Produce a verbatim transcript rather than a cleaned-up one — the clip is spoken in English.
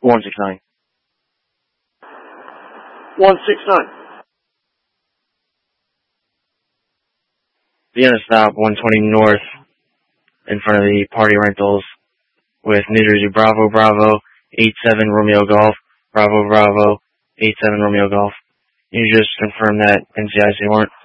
one six nine. one six nine. Be on a stop one twenty north in front of the Party Rentals with New Jersey Bravo Bravo eight seven Romeo Golf. Bravo Bravo eight seven Romeo Golf. You just confirm that N C I C warrant.